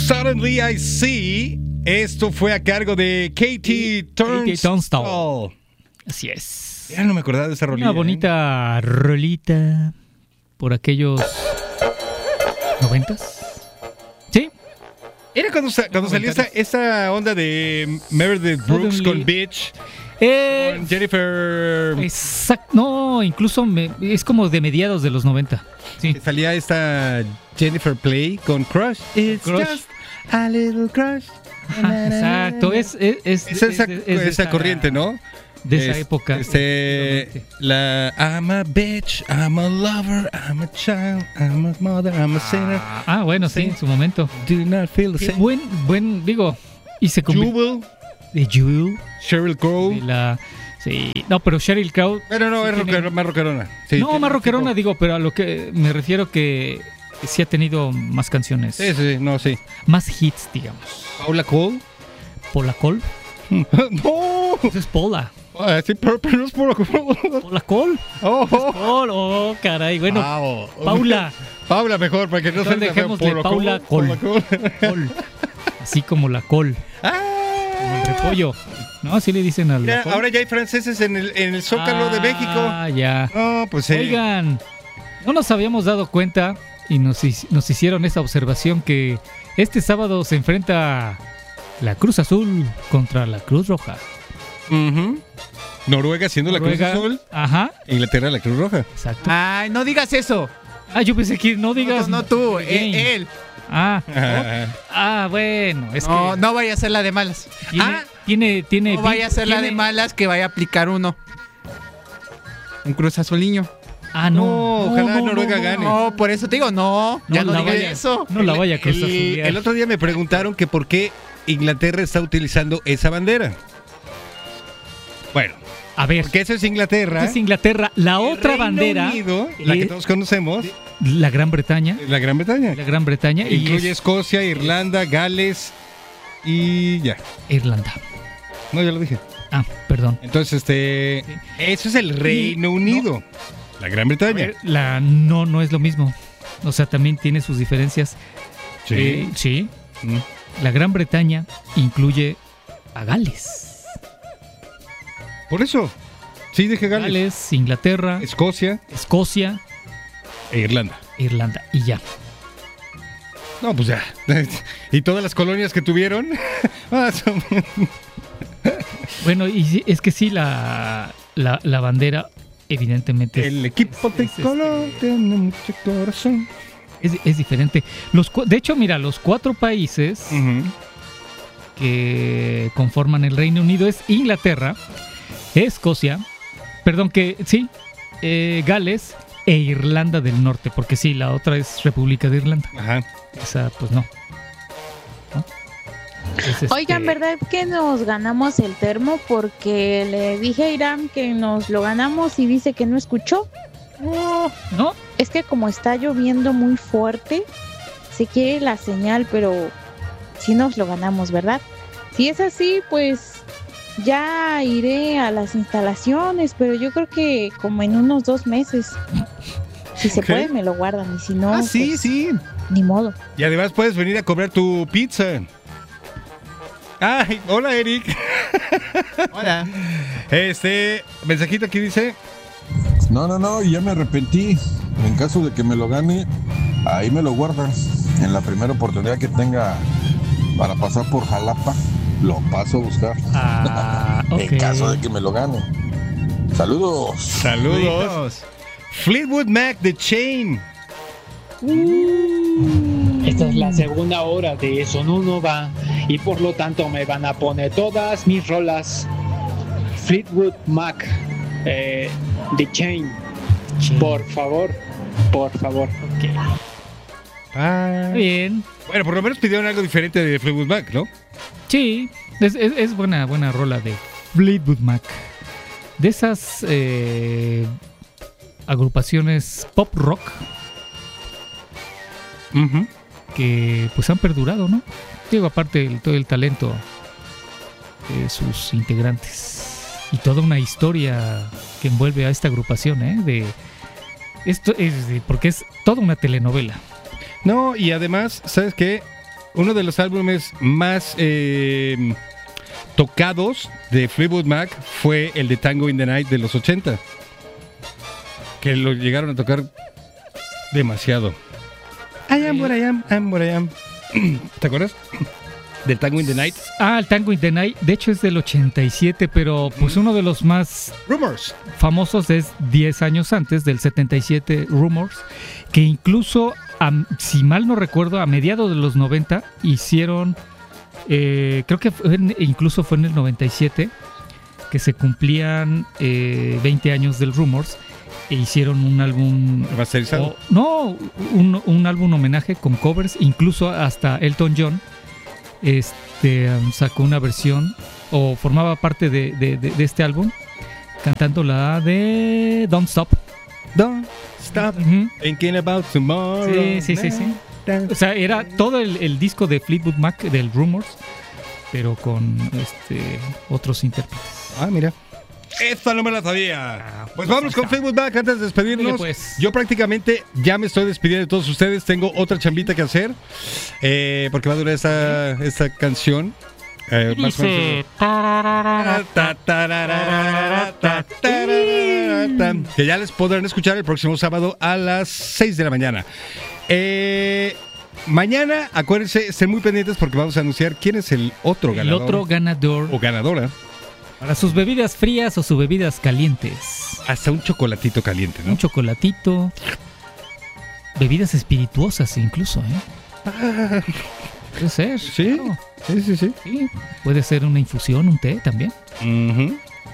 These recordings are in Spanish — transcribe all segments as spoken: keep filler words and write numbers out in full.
Suddenly I See. Esto fue a cargo de Katie Tunstall. Así es. Ya no me acordaba de esa rolita. Una bonita ¿eh? rolita por aquellos noventas. ¿Sí? Era cuando, cuando salió esa, esa onda de Meredith Brooks Suddenly. Con Bitch. Eh, con Jennifer. Exacto. No, incluso me, es como de mediados de los noventa. Sí. Salía esta Jennifer Play con Crush. It's Crush. Just a Little Crush. Ajá, exacto. Es, es, es, es esa, es, es esa esa, corriente, ¿no? De esa es, época. Este, la I'm a bitch, I'm a lover, I'm a child, I'm a mother, I'm a sinner. Ah, ah bueno, sí, en su momento. Do not feel the Qué same. Buen, buen, digo, y se convirtió. Jewel. De Jewel. Sheryl Crow. De la, sí, no, pero Sheryl Crow. Pero no, sí es tiene, rocker, más rockerona. Sí, no, más rockerona, tipo, digo, pero a lo que me refiero que sí ha tenido más canciones. Sí, sí, no, sí. Más hits, digamos. Paula Cole. Paula Cole. No. Esa es Paula. Ah, sí, pero, pero no es Paula Cole. Paula Cole. Oh, oh. Cole. Oh, caray. Bueno, ah, oh. Paula. Paula mejor, para que no se dejémosle Paula Cole. Cole. Cole. Así como la col. Ah. Como el repollo. No, así le dicen al. Mira, ahora ya hay franceses en el, en el Zócalo ah, de México. Ah, ya. No, pues sí. Oigan, no nos habíamos dado cuenta y nos, nos hicieron esa observación que este sábado se enfrenta la Cruz Azul contra la Cruz Roja. Uh-huh. Noruega siendo Noruega, la Cruz Azul. Ajá. Inglaterra la Cruz Roja. Exacto. Ay, no digas eso. Ah, yo pensé que no digas. No, no tú, él. él. Ah, oh. ah, bueno, es no, que no vaya a ser la de malas. Tiene, ah, tiene, tiene. No vaya a ser tiene... la de malas que vaya a aplicar uno. Un Cruz Azuliño. Ah, no. no ojalá no, Noruega no, gane. No, por eso te digo, no, ya no, no digas vaya, eso. No la vaya a Cruz Azul. El, el otro día me preguntaron que por qué Inglaterra está utilizando esa bandera. Bueno, a ver, porque esa es Inglaterra. Esa es Inglaterra. La el otra Reino bandera, Unido, la que todos conocemos, la Gran Bretaña. La Gran Bretaña. La Gran Bretaña. Incluye y es... Escocia, Irlanda, Gales y ya. Irlanda. No, ya lo dije. Ah, perdón. Entonces, este, sí. Eso es el Reino y, Unido. No. La Gran Bretaña. Ver, la no, no es lo mismo. O sea, también tiene sus diferencias. Sí. Eh, sí. Mm. La Gran Bretaña incluye a Gales. Por eso. Sí, dije Gales. Gales, Inglaterra, Escocia, Escocia e Irlanda. Irlanda y ya. No, pues ya. ¿Y todas las colonias que tuvieron? Bueno, y es que sí, la, la, la bandera, evidentemente. El es, equipo de color este, tiene mucho corazón. Es, es diferente. Los, de hecho, mira, los cuatro países uh-huh. que conforman el Reino Unido es Inglaterra, Escocia, perdón, que sí, eh, Gales e Irlanda del Norte, porque sí, la otra es República de Irlanda. Ajá. Esa, pues no. ¿No? Es este... Oigan, ¿verdad que nos ganamos el termo? Porque le dije a Irán que nos lo ganamos y dice que no escuchó. No, ¿no? Es que como está lloviendo muy fuerte, se quiere la señal, pero sí nos lo ganamos, ¿verdad? Si es así, pues ya iré a las instalaciones, pero yo creo que como en unos dos meses. Si se okay. puede, me lo guardan, y si no, ah, sí, pues, sí. Ni modo. Y además puedes venir a cobrar tu pizza. Ay, hola, Eric. Hola. Este, mensajito aquí dice... No, no, no, ya me arrepentí. En caso de que me lo gane, ahí me lo guardan. En la primera oportunidad que tenga para pasar por Jalapa, lo paso a buscar. Ah, okay. En caso de que me lo gane. Saludos. Saludos. Fleetwood Mac, The Chain. Uh. Esta es la segunda hora de Sonoro Va y por lo tanto me van a poner todas mis rolas. Fleetwood Mac, eh, The Chain. Chain. Por favor, por favor. Okay. Ah, bien. Bueno, por lo menos pidieron algo diferente de Fleetwood Mac, ¿no? Sí, es, es, es buena, buena rola de Fleetwood Mac. De esas eh, agrupaciones pop rock uh-huh. que pues han perdurado, ¿no? Digo, aparte de todo el talento de sus integrantes y toda una historia que envuelve a esta agrupación, ¿eh? De esto es de, porque es toda una telenovela. No, y además, ¿sabes qué? uno de los álbumes más eh, tocados de Fleetwood Mac fue el de Tango in the Night de los ochenta, que lo llegaron a tocar demasiado. I am what I am, I'm what I am. ¿Te acuerdas? Del Tango in the Night. Ah, el Tango in the Night, de hecho es del ochenta y siete, pero pues uno de los más Rumors. famosos es diez años antes, del setenta y siete, Rumors, que incluso, a, si mal no recuerdo, a mediados de los noventa hicieron, eh, creo que fue en, incluso fue en el noventa y siete, que se cumplían eh, veinte años del Rumors, e hicieron un álbum Remasterizado. o- no, un, un álbum homenaje con covers, incluso hasta Elton John este um, sacó una versión o formaba parte de, de, de, de este álbum cantando la de Don't Stop. Don't stop Ujú. thinking about tomorrow. Sí, sí, sí, sí. O sea, era todo el, el disco de Fleetwood Mac del Rumors, pero con este otros intérpretes. Ah, mira. Esta no me la sabía. Pues vámonos con Fleetwood Mac antes de despedirnos. Dile, pues. Yo prácticamente ya me estoy despidiendo de todos ustedes. Tengo otra chambita que hacer. eh, porque va a durar esta, esta canción. Eh, más o menos- Dice, Ta, ta, tararara, ta, tararara, ta. Que ya les podrán escuchar el próximo sábado a las seis de la mañana. Eh, mañana, acuérdense, estén muy pendientes porque vamos a anunciar quién es el otro el ganador otro ganador o ganadora. para sus bebidas frías o sus bebidas calientes. Hasta un chocolatito caliente, ¿no? Un chocolatito, bebidas espirituosas incluso, ¿eh? Puede ser. Sí, claro. sí, sí, sí. Sí, puede ser una infusión, un té también. Ujú.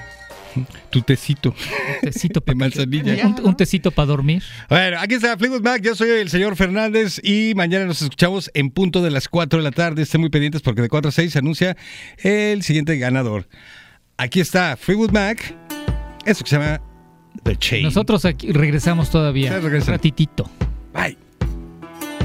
Tu tecito. Un tecito De manzanilla. Un, un tecito para dormir. Bueno, aquí está Fleetwood Mac, yo soy el señor Fernández y mañana nos escuchamos en punto de las cuatro de la tarde. Estén muy pendientes porque de cuatro a seis se anuncia el siguiente ganador. Aquí está Fleetwood Mac, eso que se llama The Chain. Nosotros aquí regresamos todavía. Sí, regresan. Un ratitito. Bye.